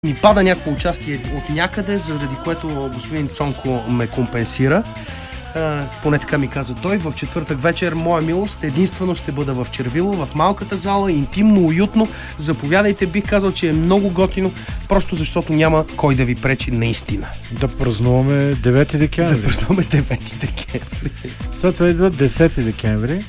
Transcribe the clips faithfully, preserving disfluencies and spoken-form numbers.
Ми пада някакво участие от някъде, заради което господин Цонко ме компенсира. Uh, поне така ми каза той. В четвъртък вечер, моя милост, единствено ще бъда в Червило, в малката зала, интимно, уютно. Заповядайте, бих казал, че е много готино, просто защото няма кой да ви пречи наистина. Да празнуваме девети декември. Да празнуваме девети декември. След това идва десети декември.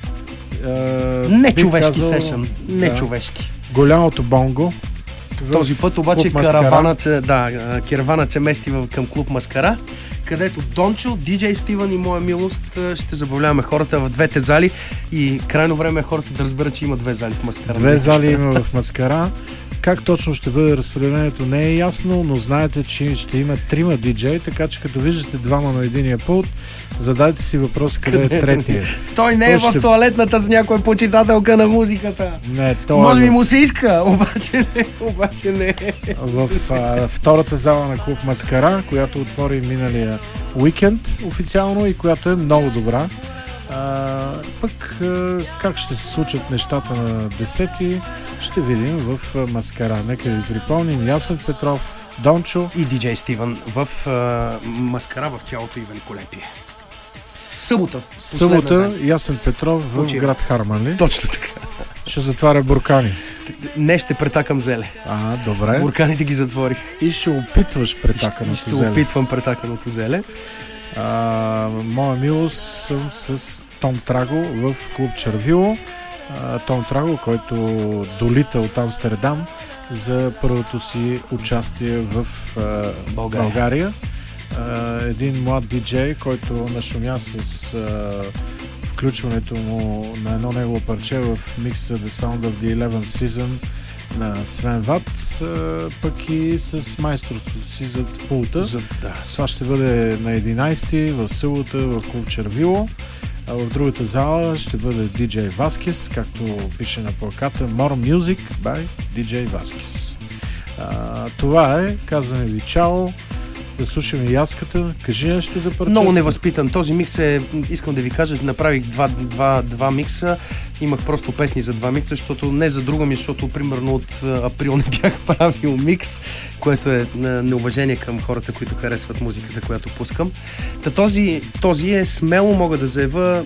Uh, не човешки казал, сешън. Не да, човешки. Голямото бонго. Този път обаче караванът, да, караванът се мести в, към клуб Маскара, където Дончо, диджей Стивън и моя милост ще забавляваме хората в двете зали и крайно време е хората да разберат, че има две зали в Маскара. Две зали има в Маскара. Как точно ще бъде разпределението не е ясно, но знаете, че ще има трима диджеи, така че като виждате двама на единия пулт, задайте си въпрос къде, къде е третия. Той не той е ще... в туалетната с някоя почитателка на музиката. Не, той може би е в... му се иска, обаче не, обаче не. В а, втората зала на клуб Маскара, която отвори миналия уикенд официално и която е много добра. А, пък а, как ще се случат нещата на десети, ще видим в Маскара. Нека ви припомним, Ясен Петров, Дончо и диджей Стивън в а, Маскара в цялото и великолепие. Събота. Събота, Ясен Петров в Учи. Град Харманли. Точно така. Ще затваря буркани. Не, ще претакам зеле. А, добре. Бурканите ги затворих. И ще опитваш претаканото ще зеле. Ще опитвам претаканото зеле. А, моя милост съм с Том Траго в клуб Червило. А, Том Траго, който долита от Амстердам за първото си участие в а, България. България. А, един млад диджей, който нашумя с а, включването му на едно негово парче в микса The Sound of the eleventh Season на Свен Ват, пък и с майсторството си зад пулта. За, да. Това ще бъде на единайсети в събота в клуб Червило. А в другата зала ще бъде диджей Васкес, както пише на плаката, More Music by диджей Васкес. А, това е, казваме ви чао, да слушаме яската. Кажи нещо за парчето. Много невъзпитан. Този микс е, искам да ви кажа, направих два, два, два микса. Имах просто песни за два микса, защото не за друго ми, защото примерно от април не бях правил микс, което е неуважение към хората, които харесват музиката, която пускам. Та този, този е смело, мога да заявя,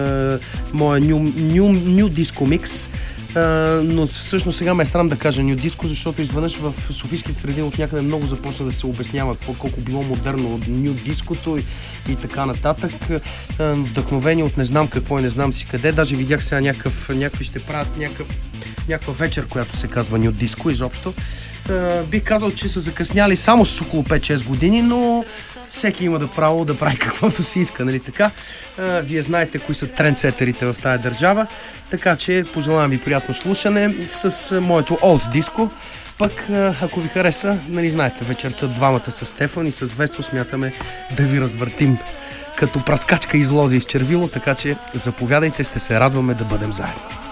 моя ню, ню, ню диско микс. Uh, но всъщност сега ме е странно да кажа ню диско, защото изведнъж в софийски среди от някъде много започна да се обяснява колко било модерно от ню диското и, и така нататък. Uh, вдъхновени от не знам какво и не знам си къде. Даже видях сега някакъв, някакви ще правят някакъв, някаква вечер, която се казва ню диско изобщо. Uh, бих казал, че са закъсняли само с около пет-шест години, но всеки има да право да прави каквото си иска, нали така? А, вие знаете кои са трендсетерите в тая държава, така че пожелавам ви приятно слушане с а, моето олд диско. Пък, а, ако ви хареса, нали знаете, вечерта двамата с Стефан и с Весто смятаме да ви развъртим като праскачка излози из Червило, така че заповядайте, ще се радваме да бъдем заедно.